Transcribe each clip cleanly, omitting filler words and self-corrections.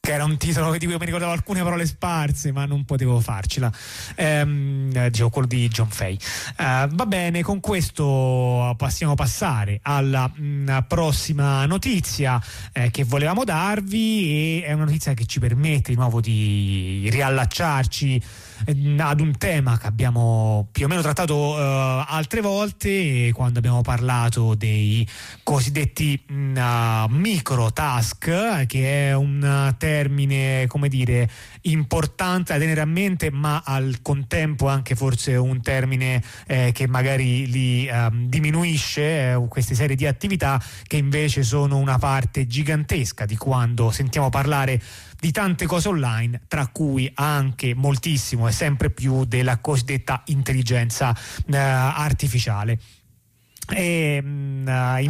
che era un titolo di cui mi ricordavo alcune parole sparse, ma non potevo farcela. Dicevo quello di John Fay. Va bene, con questo possiamo passare alla prossima notizia che volevamo darvi, e è una notizia che ci permette di nuovo di riallacciarci ad un tema che abbiamo più o meno trattato altre volte quando abbiamo parlato dei cosiddetti micro task, che è un termine, come dire, importante da tenere a mente, ma al contempo anche forse un termine che magari li diminuisce, queste serie di attività che invece sono una parte gigantesca di quando sentiamo parlare di tante cose online, tra cui anche moltissimo e sempre più della cosiddetta intelligenza artificiale. E infatti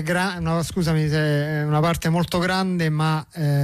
una parte molto grande, ma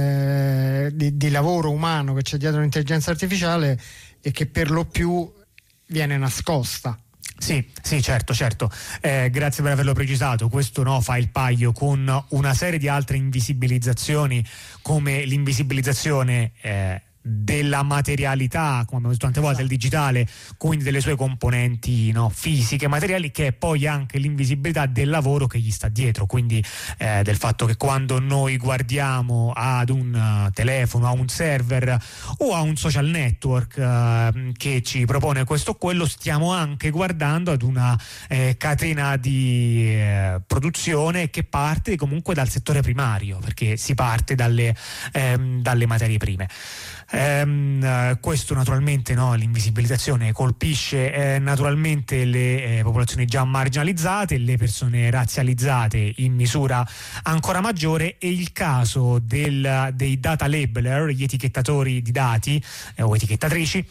di lavoro umano che c'è dietro l'intelligenza artificiale e che per lo più viene nascosta. Sì, certo. Grazie per averlo precisato. Questo fa il paio con una serie di altre invisibilizzazioni, come l'invisibilizzazione della materialità, come abbiamo detto tante volte, il digitale, quindi delle sue componenti fisiche, materiali, che è poi anche l'invisibilità del lavoro che gli sta dietro, quindi del fatto che quando noi guardiamo ad un telefono, a un server o a un social network che ci propone questo o quello, stiamo anche guardando ad una catena di produzione che parte comunque dal settore primario, perché si parte dalle materie prime. Questo naturalmente, l'invisibilizzazione colpisce naturalmente le popolazioni già marginalizzate, le persone razzializzate in misura ancora maggiore, e il caso dei data labeler, gli etichettatori di dati o etichettatrici,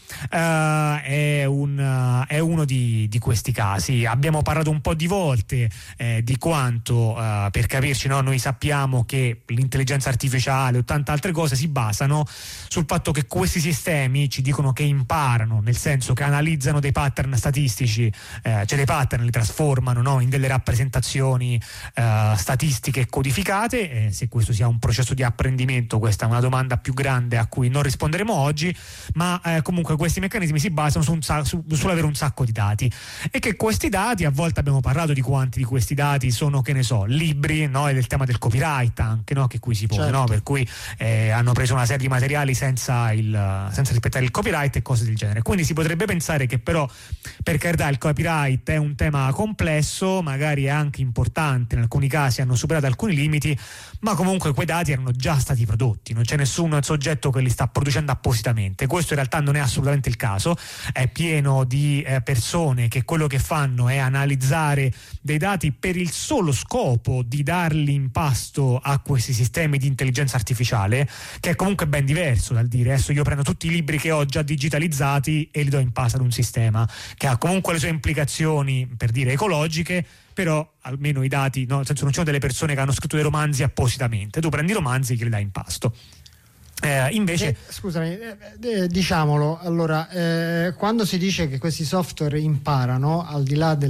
è uno di questi casi. Abbiamo parlato un po' di volte di quanto, per capirci, noi sappiamo che l'intelligenza artificiale o tante altre cose si basano sul fatto che questi sistemi ci dicono che imparano, nel senso che analizzano dei pattern statistici, cioè dei pattern li trasformano in delle rappresentazioni statistiche codificate. Se questo sia un processo di apprendimento, questa è una domanda più grande a cui non risponderemo oggi, ma comunque questi meccanismi si basano sull'avere un sacco di dati, e che questi dati, a volte abbiamo parlato di quanti di questi dati sono, che ne so, libri, e del tema del copyright anche, che qui si pone, certo. Per cui hanno preso una serie di materiali senza rispettare il copyright e cose del genere. Quindi si potrebbe pensare che, però, per carità, il copyright è un tema complesso, magari è anche importante, in alcuni casi hanno superato alcuni limiti, ma comunque quei dati erano già stati prodotti, non c'è nessun soggetto che li sta producendo appositamente. Questo in realtà non è assolutamente il caso, è pieno di persone che quello che fanno è analizzare dei dati per il solo scopo di darli in pasto a questi sistemi di intelligenza artificiale, che è comunque ben diverso dal dire adesso io prendo tutti i libri che ho già digitalizzati e li do in pasto ad un sistema, che ha comunque le sue implicazioni, per dire, ecologiche, però almeno i dati, nel senso, non ci sono delle persone che hanno scritto dei romanzi appositamente, tu prendi i romanzi e glieli dai in pasto. Invece scusami, diciamolo, allora, quando si dice che questi software imparano, al di là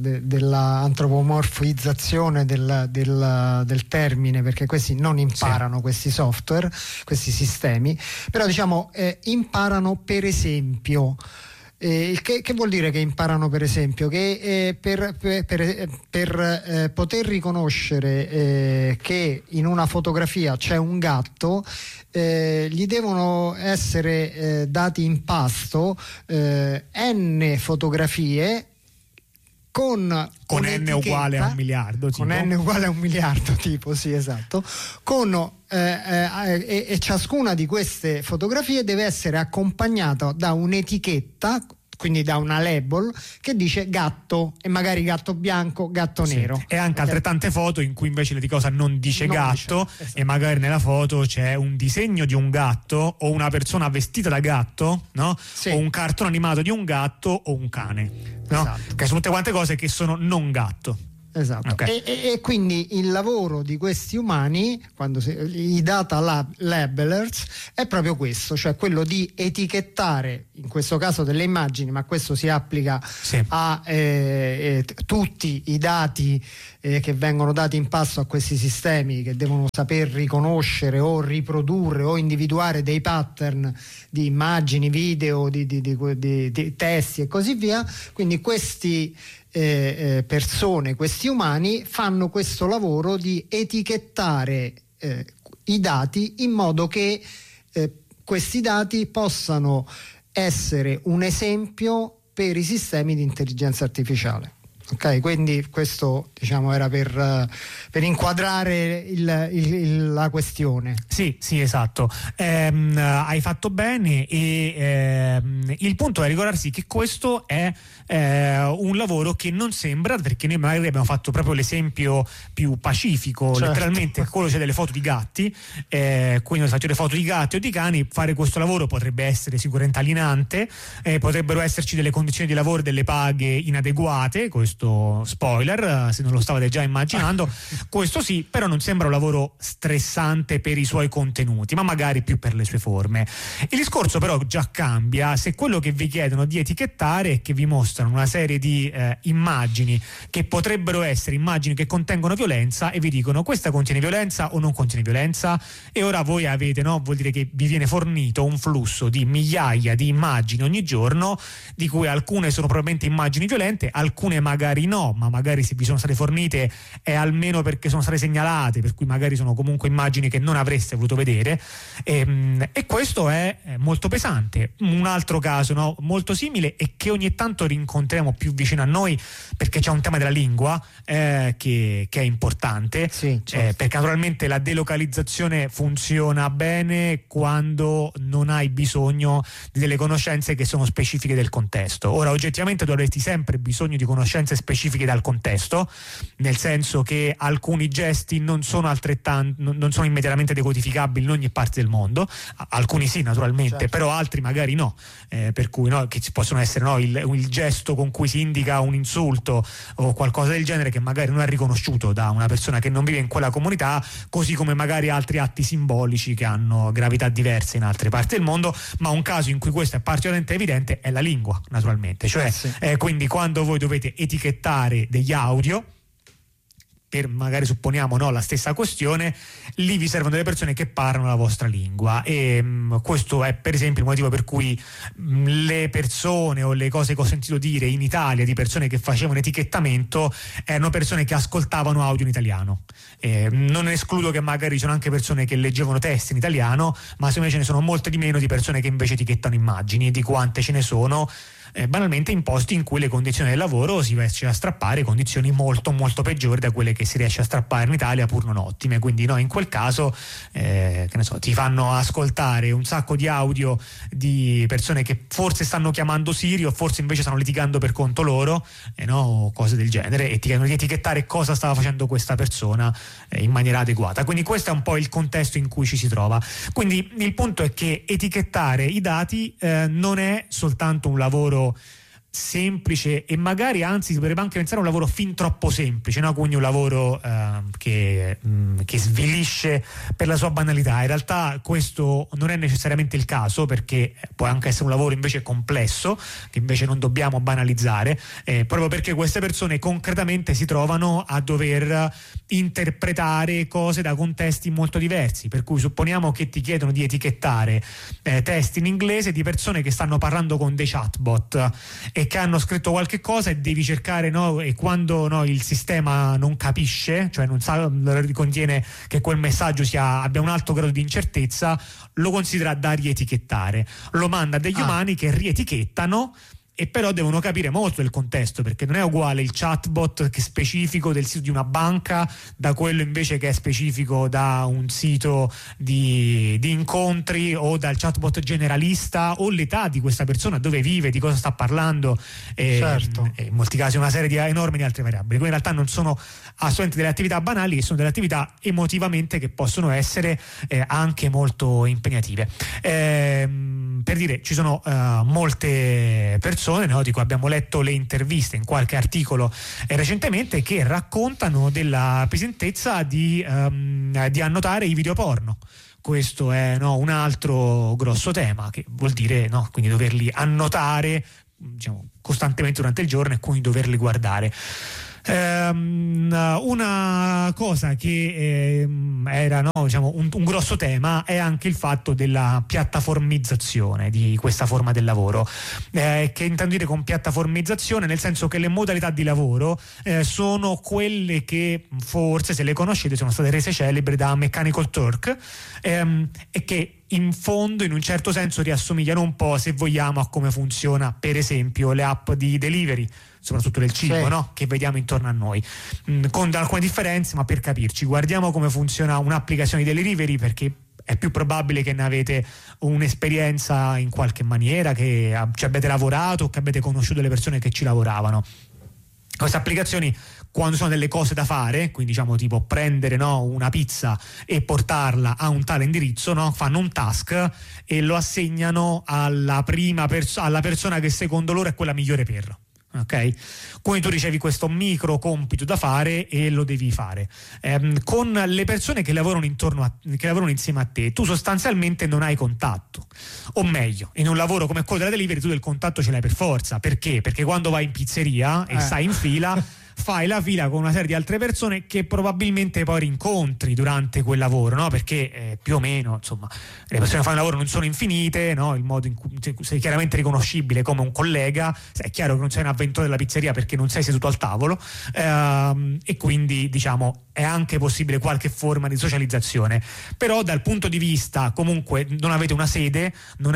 dell'antropomorfizzazione del termine, perché questi non imparano, questi software, questi sistemi, però imparano, per esempio. Che vuol dire che imparano, per esempio? Che per poter riconoscere che in una fotografia c'è un gatto, gli devono essere dati in pasto n fotografie con n uguale a 1 miliardo, tipo. Con n uguale a 1 miliardo, tipo, sì, esatto, e ciascuna di queste fotografie deve essere accompagnata da un'etichetta, quindi da una label che dice gatto, e magari gatto bianco, gatto nero. E anche altrettante foto in cui invece di cosa non dice gatto, esatto. E magari nella foto c'è un disegno di un gatto o una persona vestita da gatto, Sì. O un cartone animato di un gatto o un cane, Esatto. Che sono tutte quante cose che sono non gatto. Esatto. Okay. E quindi il lavoro di questi umani, i data labelers, è proprio questo, cioè quello di etichettare, in questo caso delle immagini, ma questo si applica a tutti i dati che vengono dati in pasto a questi sistemi, che devono saper riconoscere o riprodurre o individuare dei pattern di immagini, video, di testi e così via. Quindi questi persone, questi umani fanno questo lavoro di etichettare i dati in modo che questi dati possano essere un esempio per i sistemi di intelligenza artificiale. Ok, quindi questo, diciamo, era per inquadrare la questione. Sì, esatto. Hai fatto bene, e il punto è ricordarsi che questo è un lavoro che non sembra, perché noi magari abbiamo fatto proprio l'esempio più pacifico, certo, letteralmente quello c'è delle foto di gatti, quindi faccio le foto di gatti o di cani. Fare questo lavoro potrebbe essere sicuramente alienante, potrebbero esserci delle condizioni di lavoro, delle paghe inadeguate, questo spoiler se non lo stavate già immaginando. Questo sì, però non sembra un lavoro stressante per i suoi contenuti, ma magari più per le sue forme. Il discorso però già cambia se quello che vi chiedono di etichettare è che vi mostrano una serie di immagini che potrebbero essere immagini che contengono violenza e vi dicono: questa contiene violenza o non contiene violenza. E ora voi avete, vuol dire che vi viene fornito un flusso di migliaia di immagini ogni giorno, di cui alcune sono probabilmente immagini violente, alcune magari no, ma magari se vi sono state fornite è almeno perché sono state segnalate, per cui magari sono comunque immagini che non avreste voluto vedere, e questo è molto pesante. Un altro caso molto simile, e che ogni tanto rincontriamo più vicino a noi, perché c'è un tema della lingua che è importante, sì, certo. Perché naturalmente la delocalizzazione funziona bene quando non hai bisogno di delle conoscenze che sono specifiche del contesto. Ora, oggettivamente tu avresti sempre bisogno di conoscenze specifiche dal contesto, nel senso che alcuni gesti non sono immediatamente decodificabili in ogni parte del mondo, alcuni sì naturalmente, certo, però altri magari no, per cui che ci possono essere il gesto con cui si indica un insulto o qualcosa del genere che magari non è riconosciuto da una persona che non vive in quella comunità, così come magari altri atti simbolici che hanno gravità diverse in altre parti del mondo. Ma un caso in cui questo è particolarmente evidente è la lingua, naturalmente, cioè sì. Quindi quando voi dovete etichettare degli audio per magari, supponiamo, la stessa questione, lì vi servono delle persone che parlano la vostra lingua, e questo è per esempio il motivo per cui le persone o le cose che ho sentito dire in Italia di persone che facevano etichettamento erano persone che ascoltavano audio in italiano. Non escludo che magari ci sono anche persone che leggevano testi in italiano, ma secondo me ce ne sono molte di meno di persone che invece etichettano immagini, di quante ce ne sono banalmente in posti in cui le condizioni del lavoro si riesce a strappare condizioni molto molto peggiori da quelle che si riesce a strappare in Italia, pur non ottime. Quindi in quel caso che ne so, ti fanno ascoltare un sacco di audio di persone che forse stanno chiamando Siri o forse invece stanno litigando per conto loro, o cose del genere, e ti chiedono di etichettare cosa stava facendo questa persona in maniera adeguata. Quindi questo è un po' il contesto in cui ci si trova. Quindi il punto è che etichettare i dati non è soltanto un lavoro semplice, e magari anzi si potrebbe anche pensare a un lavoro fin troppo semplice, quindi un lavoro che svilisce per la sua banalità. In realtà questo non è necessariamente il caso, perché può anche essere un lavoro invece complesso, che invece non dobbiamo banalizzare, proprio perché queste persone concretamente si trovano a dover interpretare cose da contesti molto diversi. Per cui supponiamo che ti chiedono di etichettare testi in inglese di persone che stanno parlando con dei chatbot e che hanno scritto qualche cosa, e devi cercare, e quando il sistema non capisce, cioè non sa, contiene che quel messaggio abbia un alto grado di incertezza, lo considera da rietichettare, lo manda a degli umani che rietichettano, e però devono capire molto il contesto, perché non è uguale il chatbot che è specifico del sito di una banca da quello invece che è specifico da un sito di incontri, o dal chatbot generalista, o l'età di questa persona, dove vive, di cosa sta parlando, certo. In molti casi una serie enorme di altre variabili. Quindi in realtà non sono assolutamente delle attività banali, sono delle attività emotivamente che possono essere anche molto impegnative. per dire, ci sono molte persone, no? Dico, abbiamo letto le interviste in qualche articolo recentemente che raccontano della pesantezza di annotare i video porno. Questo è, no, un altro grosso tema, che vuol dire, no, quindi doverli annotare, diciamo, costantemente durante il giorno e quindi doverli guardare. Una cosa che era, no, diciamo, un grosso tema è anche il fatto della piattaformizzazione di questa forma del lavoro, che intendo dire con piattaformizzazione nel senso che le modalità di lavoro sono quelle che forse, se le conoscete, sono state rese celebri da Mechanical Turk, e che in fondo, in un certo senso, riassomigliano un po', se vogliamo, a come funziona per esempio le app di delivery, soprattutto del cibo, sì, no? Che vediamo intorno a noi, con alcune differenze, ma per capirci, guardiamo come funziona un'applicazione di delivery, perché è più probabile che ne avete un'esperienza in qualche maniera, che ci abbiate lavorato, che abbiate conosciuto le persone che ci lavoravano. Queste applicazioni, quando sono delle cose da fare, quindi diciamo tipo prendere, no, una pizza e portarla a un tale indirizzo, no, fanno un task e lo assegnano alla alla persona che secondo loro è quella migliore per. Ok, quindi tu ricevi questo micro compito da fare e lo devi fare. Con le persone che lavorano insieme a te, tu sostanzialmente non hai contatto, o meglio, in un lavoro come quello della delivery tu del contatto ce l'hai per forza. Perché? Perché quando vai in pizzeria e stai in fila fai la fila con una serie di altre persone che probabilmente poi rincontri durante quel lavoro, no? Perché più o meno, insomma, le persone che fanno il lavoro non sono infinite, no? Il modo in cui sei chiaramente riconoscibile come un collega, è chiaro che non sei un avventore della pizzeria perché non sei seduto al tavolo, e quindi, diciamo, è anche possibile qualche forma di socializzazione. Però dal punto di vista, comunque, non avete una sede,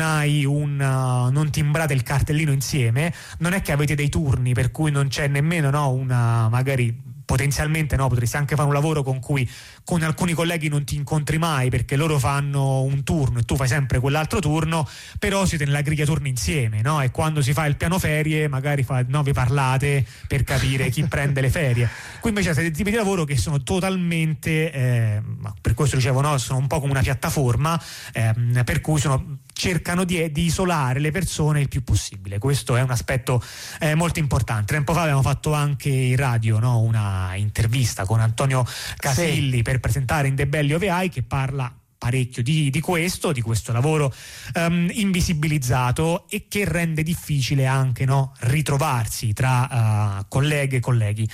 non timbrate il cartellino insieme, non è che avete dei turni per cui non c'è nemmeno, no, magari potenzialmente, no, potresti anche fare un lavoro con cui con alcuni colleghi non ti incontri mai perché loro fanno un turno e tu fai sempre quell'altro turno, però siete nella griglia turni insieme, no? E quando si fa il piano ferie magari vi parlate per capire chi prende le ferie. Qui invece siete dei tipi di lavoro che sono totalmente, per questo dicevo, no, sono un po' come una piattaforma, per cui cercano di isolare le persone il più possibile. Questo è un aspetto molto importante. Tempo fa abbiamo fatto anche in radio, no, una intervista con Antonio Casilli, sì, per presentare In The Belly of AI, che parla parecchio di questo lavoro invisibilizzato e che rende difficile anche, no, ritrovarsi tra colleghe e colleghi.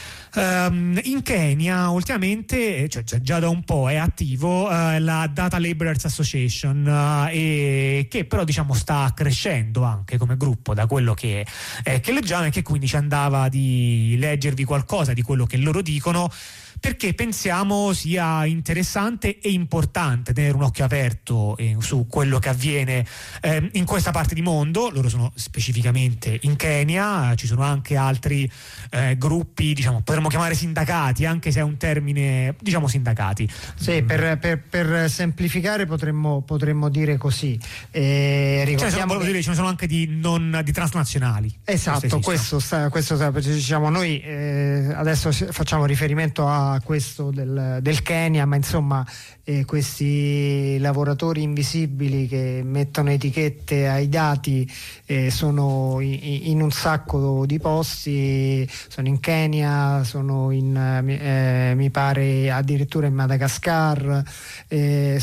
In Kenya ultimamente, cioè già da un po', è attivo la Data Laborers Association, e che però, diciamo, sta crescendo anche come gruppo, da quello che leggiamo, e che quindi ci andava di leggervi qualcosa di quello che loro dicono, perché pensiamo sia interessante e importante tenere un occhio aperto su quello che avviene in questa parte di mondo. Loro sono specificamente in Kenya, ci sono anche altri gruppi, diciamo, potremmo chiamare sindacati, anche se è un termine, diciamo, sindacati. Sì, per semplificare potremmo dire così. Ce ne sono anche di transnazionali. Esatto, questo diciamo, noi adesso facciamo riferimento a questo del Kenya, ma insomma questi lavoratori invisibili che mettono etichette ai dati sono in un sacco di posti, sono in Kenya, sono mi pare addirittura in Madagascar, c'è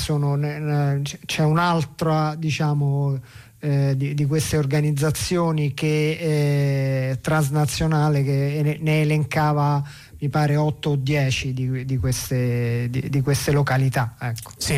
un'altra, diciamo, di queste organizzazioni che transnazionale, che ne elencava mi pare 8 o 10 di queste località, ecco. Sì,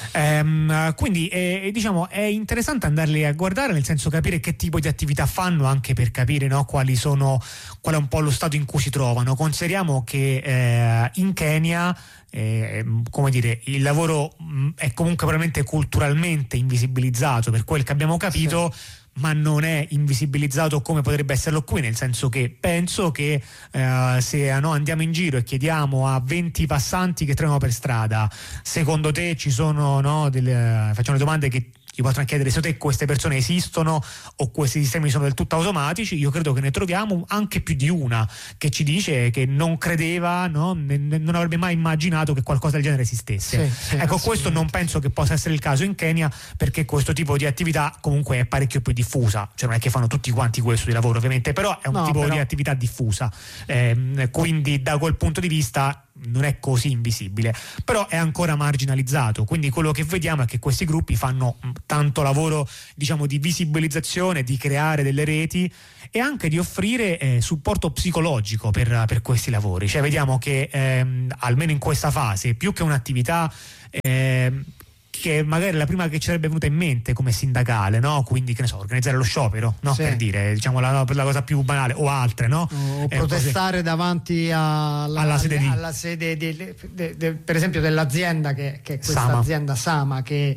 quindi diciamo è interessante andarli a guardare, nel senso capire che tipo di attività fanno, anche per capire, no, qual è un po' lo stato in cui si trovano. Consideriamo che in Kenya, come dire, il lavoro è comunque probabilmente culturalmente invisibilizzato, per quel che abbiamo capito. Sì. Ma non è invisibilizzato come potrebbe esserlo qui, nel senso che penso che se andiamo in giro e chiediamo a 20 passanti che troviamo per strada, secondo te ci sono, no, facciamo le domande che gli potrà chiedere se te queste persone esistono o questi sistemi sono del tutto automatici. Io credo che ne troviamo anche più di una che ci dice che non credeva, no? Non avrebbe mai immaginato che qualcosa del genere esistesse. Ecco, questo non penso che possa essere il caso in Kenya, perché questo tipo di attività comunque è parecchio più diffusa, cioè non è che fanno tutti quanti questo di lavoro ovviamente, però è un tipo di attività diffusa, quindi da quel punto di vista non è così invisibile, però è ancora marginalizzato. Quindi quello che vediamo è che questi gruppi fanno tanto lavoro, diciamo, di visibilizzazione, di creare delle reti e anche di offrire supporto psicologico per questi lavori. Cioè vediamo che almeno in questa fase, più che un'attività che magari la prima che ci sarebbe venuta in mente come sindacale, no? Quindi, che ne so, organizzare lo sciopero, no? Per dire, diciamo, la cosa più banale, o altre, no? O protestare davanti alla sede per esempio dell'azienda che è questa Sama. Azienda Sama che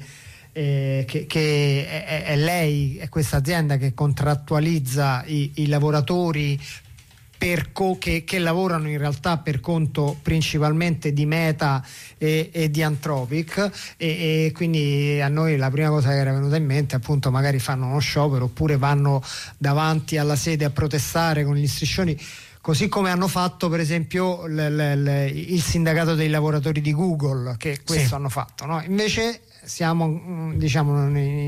è lei, è questa azienda che contrattualizza i lavoratori che lavorano in realtà per conto principalmente di Meta e di Anthropic, e quindi a noi la prima cosa che era venuta in mente, appunto, magari fanno uno sciopero oppure vanno davanti alla sede a protestare con gli striscioni, così come hanno fatto per esempio il sindacato dei lavoratori di Google, che questo hanno fatto, no? Invece siamo, diciamo,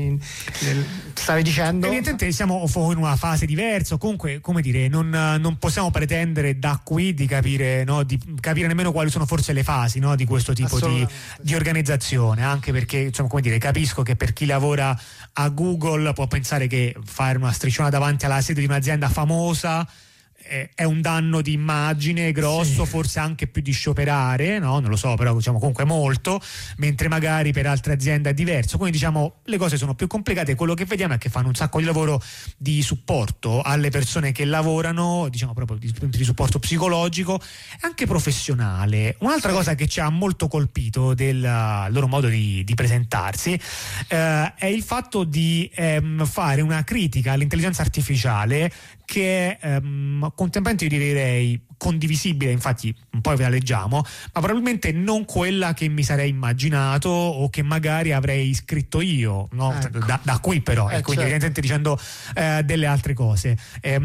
stavi dicendo, evidentemente siamo in una fase diversa. Comunque, come dire, non possiamo pretendere da qui di capire, no, di capire nemmeno quali sono forse le fasi, no, di questo tipo di organizzazione, anche perché, insomma, come dire, capisco che per chi lavora a Google può pensare che fare una strisciona davanti alla sede di un'azienda famosa è un danno di immagine grosso, forse anche più di scioperare, no? Non lo so, però diciamo comunque molto, mentre magari per altre aziende è diverso. Quindi, diciamo, le cose sono più complicate. Quello che vediamo è che fanno un sacco di lavoro di supporto alle persone che lavorano, diciamo proprio di supporto psicologico e anche professionale. Un'altra cosa che ci ha molto colpito del loro modo di presentarsi è il fatto di fare una critica all'intelligenza artificiale che è contemporaneamente, io direi, condivisibile, infatti poi ve la leggiamo, ma probabilmente non quella che mi sarei immaginato o che magari avrei scritto io, no? Ecco. Da qui però, quindi certo. evidentemente dicendo delle altre cose,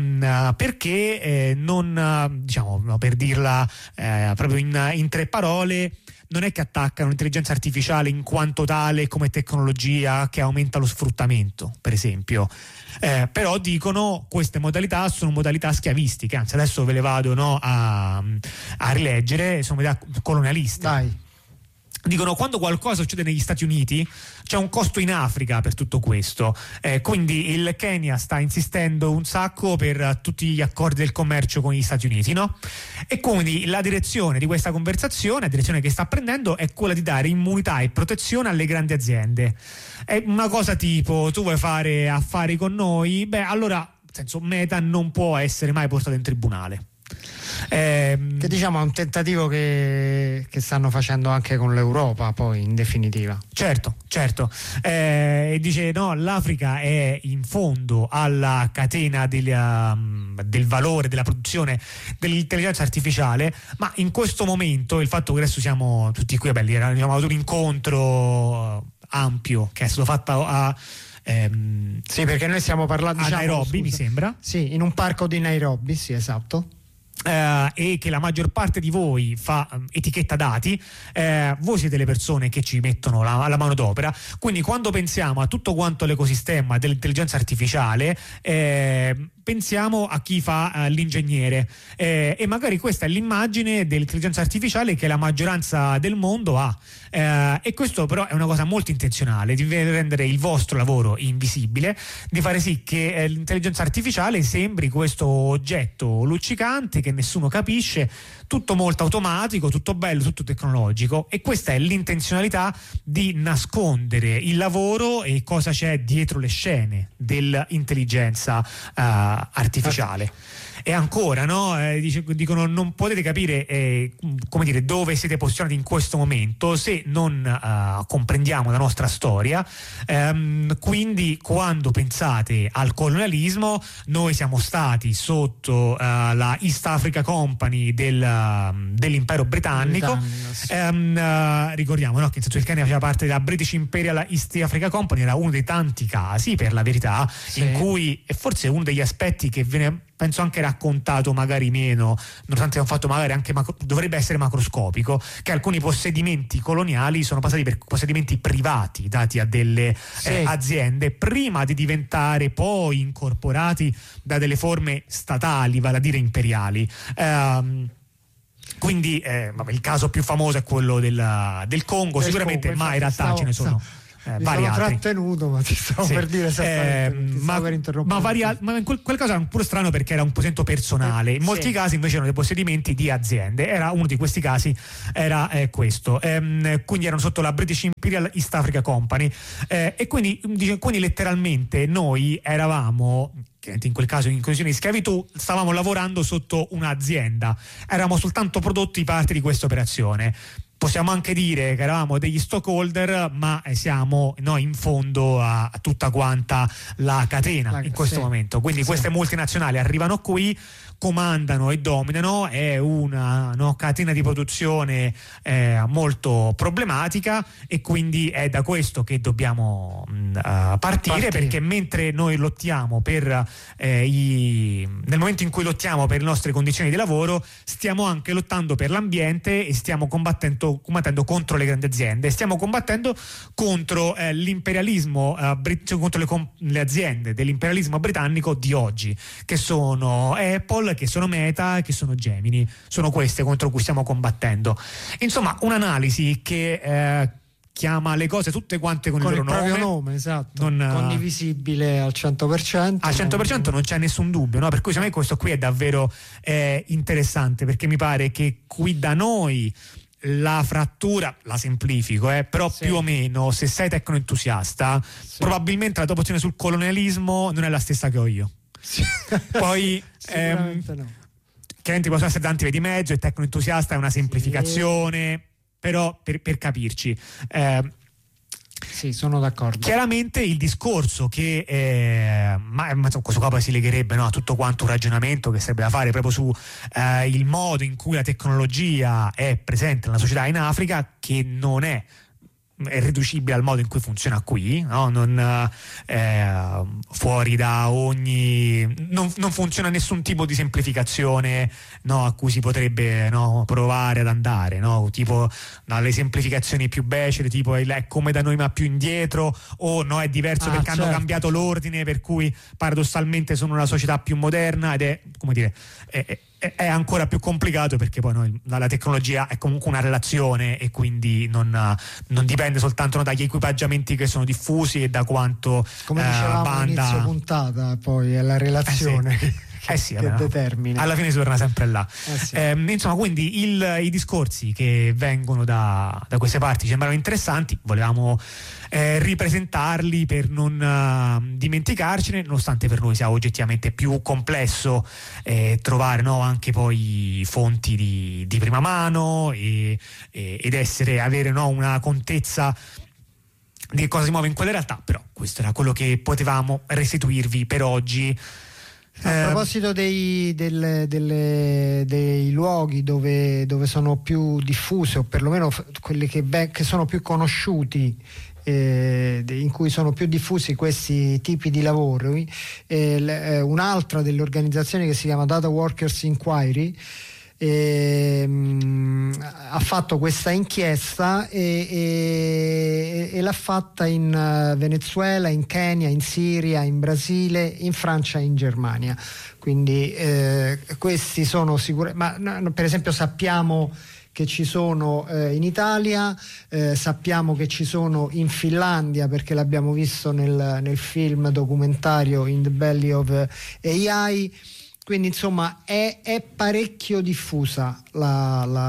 perché non, diciamo, no, per dirla proprio in tre parole, non è che attaccano l'intelligenza artificiale in quanto tale come tecnologia che aumenta lo sfruttamento, per esempio, però dicono queste modalità sono modalità schiavistiche, anzi adesso ve le vado, no, a rileggere, sono modalità colonialiste. Dai. Dicono: quando qualcosa succede negli Stati Uniti c'è un costo in Africa per tutto questo, quindi il Kenya sta insistendo un sacco per tutti gli accordi del commercio con gli Stati Uniti, no? E quindi la direzione di questa conversazione, la direzione che sta prendendo, è quella di dare immunità e protezione alle grandi aziende. È una cosa tipo: tu vuoi fare affari con noi? Beh, allora, nel senso, Meta non può essere mai portato in tribunale. Che, diciamo, è un tentativo che stanno facendo anche con l'Europa, poi, in definitiva. Certo. E dice: no, l'Africa è in fondo alla catena del valore, della produzione dell'intelligenza artificiale, ma in questo momento il fatto che adesso siamo tutti qui, era, diciamo, un incontro ampio che è stato fatto a sì, perché noi stiamo parlando, a diciamo, Nairobi, mi sembra. Sì, in un parco di Nairobi, sì, esatto. E che la maggior parte di voi fa etichetta dati, voi siete le persone che ci mettono la manodopera, quindi quando pensiamo a tutto quanto l'ecosistema dell'intelligenza artificiale, pensiamo a chi fa l'ingegnere, e magari questa è l'immagine dell'intelligenza artificiale che la maggioranza del mondo ha, e questo però è una cosa molto intenzionale, di rendere il vostro lavoro invisibile, di fare sì che l'intelligenza artificiale sembri questo oggetto luccicante che nessuno capisce, tutto molto automatico, tutto bello, tutto tecnologico, e questa è l'intenzionalità di nascondere il lavoro e cosa c'è dietro le scene dell'intelligenza artificiale. E ancora, no? Dicono non potete capire come dire, dove siete posizionati in questo momento se non comprendiamo la nostra storia. Quindi quando pensate al colonialismo, noi siamo stati sotto la East Africa Company dell'impero britannico. Sì. Ricordiamo, no, che il Kenya faceva parte della British Imperial East Africa Company, era uno dei tanti casi, per la verità, sì, in cui è forse uno degli aspetti che viene, penso, anche raccontato magari meno, nonostante è un fatto magari anche dovrebbe essere macroscopico, che alcuni possedimenti coloniali sono passati per possedimenti privati dati a delle aziende prima di diventare poi incorporati da delle forme statali, vale a dire imperiali. Quindi il caso più famoso è quello del Congo, sicuramente, ma in realtà ce ne sono vari altri. Trattenuto, ma ti stavo per dire esattamente, ma in quel caso era pure strano perché era un possedimento personale. In molti casi invece erano dei possedimenti di aziende. Era uno di questi casi, era questo. Quindi erano sotto la British Imperial East Africa Company, e quindi letteralmente noi eravamo, in quel caso in condizioni di schiavitù, stavamo lavorando sotto un'azienda, eravamo soltanto prodotti parte di questa operazione. Possiamo anche dire che eravamo degli stockholder, ma siamo noi in fondo a tutta quanta la catena in questo momento. Quindi queste multinazionali arrivano qui, comandano e dominano, è una catena di produzione molto problematica, e quindi è da questo che dobbiamo partire, perché mentre noi lottiamo nel momento in cui lottiamo per le nostre condizioni di lavoro, stiamo anche lottando per l'ambiente e stiamo combattendo contro le grandi aziende, stiamo combattendo contro l'imperialismo, contro le aziende dell'imperialismo britannico di oggi, che sono Apple, che sono Meta, che sono Gemini. Sono queste contro cui stiamo combattendo. Insomma, un'analisi che chiama le cose tutte quante con il loro proprio nome, esatto, condivisibile al 100%. Al 100% non c'è nessun dubbio, no? Per cui secondo me questo qui è davvero interessante, perché mi pare che qui da noi la frattura, la semplifico, però più o meno, se sei tecnoentusiasta, probabilmente la tua posizione sul colonialismo non è la stessa che ho io. Poi sicuramente no. Chiaramente possono essere tanti vedi mezzo, e tecnoentusiasta è una semplificazione, però per capirci, sì, sono d'accordo. Chiaramente il discorso che ma questo qua poi si legherebbe, no, a tutto quanto un ragionamento che sarebbe da fare proprio su il modo in cui la tecnologia è presente nella società in Africa, che non è riducibile al modo in cui funziona qui, no? Non fuori da ogni, non funziona nessun tipo di semplificazione, no, a cui si potrebbe, no, provare ad andare, no? Tipo le semplificazioni più becere, tipo è come da noi ma più indietro, o no, è diverso perché hanno cambiato l'ordine, per cui paradossalmente sono una società più moderna, ed è, come dire, è ancora più complicato, perché poi la tecnologia è comunque una relazione, e quindi non dipende soltanto dagli equipaggiamenti che sono diffusi e da quanto come dicevamo banda all'inizio puntata, poi è la relazione che determina. Alla fine si torna sempre là. Insomma, quindi i discorsi che vengono da queste parti ci sembrano interessanti, volevamo ripresentarli per non dimenticarcene, nonostante per noi sia oggettivamente più complesso trovare, no, anche poi fonti di prima mano ed avere, no, una contezza di cosa si muove in quelle realtà. Però questo era quello che potevamo restituirvi per oggi. A proposito dei luoghi dove sono più diffuse, o perlomeno quelli che sono più conosciuti, in cui sono più diffusi questi tipi di lavori, un'altra delle organizzazioni, che si chiama Data Workers Inquiry, ha fatto questa inchiesta e l'ha fatta in Venezuela, in Kenya, in Siria, in Brasile, in Francia e in Germania. Quindi questi sono sicuramente, ma per esempio sappiamo che ci sono in Italia, sappiamo che ci sono in Finlandia, perché l'abbiamo visto nel film documentario In the Belly of AI. Quindi insomma è parecchio diffusa